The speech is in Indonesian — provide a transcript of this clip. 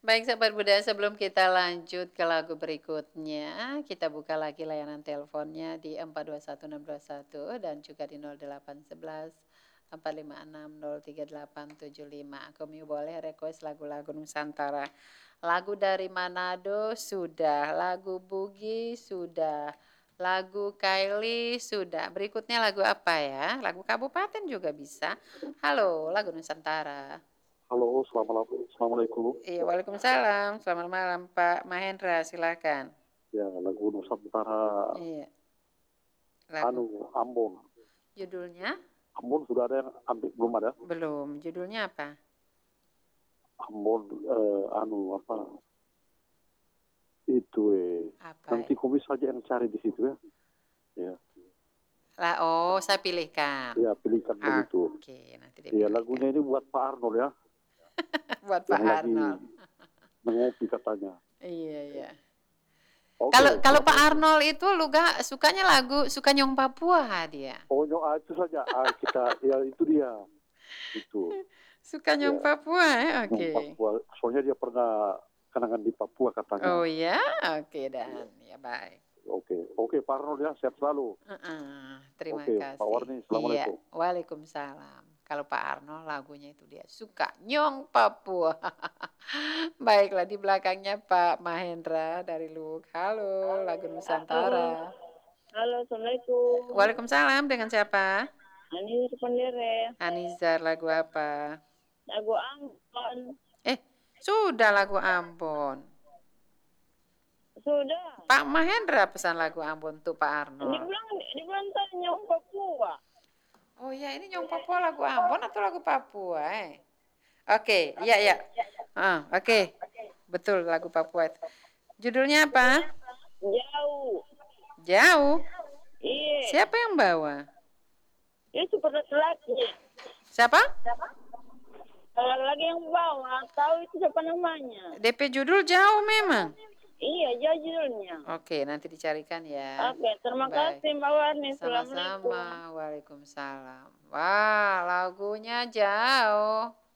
Baik sahabat budaya, sebelum kita lanjut ke lagu berikutnya, kita buka lagi layanan teleponnya di 421621 dan juga di 0811 456 03875. Kami boleh request lagu-lagu Nusantara. Lagu dari Manado sudah, lagu Bugi sudah, lagu Kylie sudah. Berikutnya lagu apa ya? Lagu kabupaten juga bisa. Halo, lagu Nusantara. Halo, Assalamualaikum. Iya, waalaikumsalam. Selamat malam, Pak Mahendra. Silakan. Ya, lagu Nusantara Iya, lagu. Ambon. Judulnya Ambon sudah ada yang ambil, belum ada? belum. Judulnya apa? Ambon, apa? Itu, Apa? nanti kau bisa aja yang cari di situ ya. Ya, Lah, oh, saya pilihkan. ya pilihkan begitu. Oke, nanti Ya, dipilihkan. lagunya ini buat Pak Arnold ya, Buat Pak yang lagi Arnold. mengopi katanya. Iya, iya. Kalau Oke, kalau Pak Assalamualaikum. Arnold itu sukanya lagu suka Nyong Papua dia. Pokoknya itu saja. Kita, ya itu dia. Itu, Suka ya, Nyong Papua ya, yang oke. Papua. Soalnya dia pernah kenangan di Papua katanya. Oh ya, oke Ya, dan ya baik. oke, Pak Arnold ya, sehat selalu. Terima Oke, Pak kasih. Warni, Iya, Assalamualaikum. waalaikumsalam. Kalau Pak Arno lagunya itu dia suka Nyong Papua. Baiklah di belakangnya Pak Mahendra dari Luk. Halo, lagu Halo, Nusantara. halo, assalamualaikum. Waalaikumsalam, dengan siapa? Ini Pandere, Anizar, lagu apa? lagu Ambon. Eh, sudah lagu Ambon. Sudah. Pak Mahendra pesan lagu Ambon untuk Pak Arno. Dibilang tanya Papua. Oh ya, ini Nyong Papua lagu Ambon atau lagu Papua? Oke, iya iya. Oke. Betul lagu Papua itu. Judulnya apa? Jauh. Jauh. Iya. Siapa yang bawa? Itu pada laki. Siapa? Kalau lagi yang bawa, tahu itu siapa namanya? DP judul Jauh memang. Iya, judulnya. Oke, nanti dicarikan ya. Oke, terima Baik. kasih Mbak Warni. Sama-sama. Waalaikumsalam. Wah, lagunya Jauh.